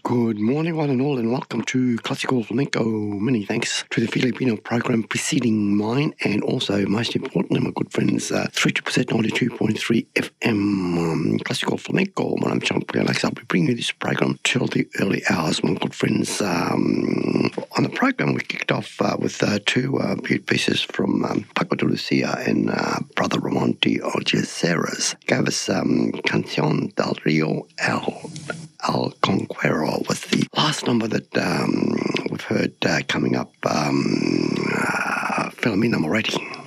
Good morning, one and all, and welcome to Classical Flamenco. Many thanks to the Filipino program preceding mine, and also, most importantly, my good friends, 32% 92.3 FM Classical Flamenco. My name's John Alex. I'll be bringing you this program till the early hours, my good friends. On the program, we kicked off with two beaut pieces from Paco de Lucia and Brother Ramon de Algeciras. Gave us Canción del Rio El Conquero was the last number that we've heard coming up, Filomena Moretti.